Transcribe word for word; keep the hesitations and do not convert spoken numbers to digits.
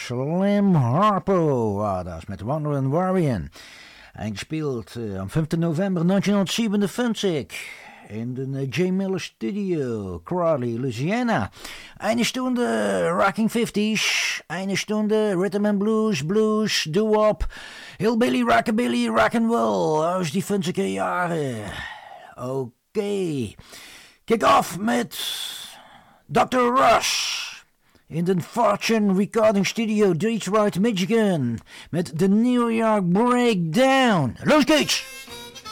Slim Harpo war das mit Wandering Warrior. Eingespielt äh, am fünften November neunzehnhundertsiebenundfünfzig in den äh, J. Miller Studio, Crawley, Louisiana. Eine Stunde Rocking fifties, eine Stunde Rhythm and Blues, Blues, Doo-Wop, Hillbilly, Rockabilly, Rock'n'Roll aus die fünfziger Jahre. Okay, kick off mit Doktor Rush. In den Fortune Recording Studio, Detroit, Michigan, met de New York Breakdown. Los geht's!